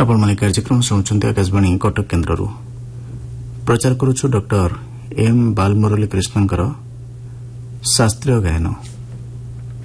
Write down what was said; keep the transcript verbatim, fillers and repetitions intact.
ଆପଣମାନେ କାର୍ଯ୍ୟକ୍ରମ ଶୁଣୁଛନ୍ତି ଆକାଶବାଣୀ କଟକ କେନ୍ଦ୍ରରୁ ପ୍ରଚାର କରୁଛୁ ଡକ୍ଟର ଏମ୍ ବାଲମୁରଲି କୃଷ୍ଣଙ୍କର ଶାସ୍ତ୍ରୀୟ ଗାୟନ।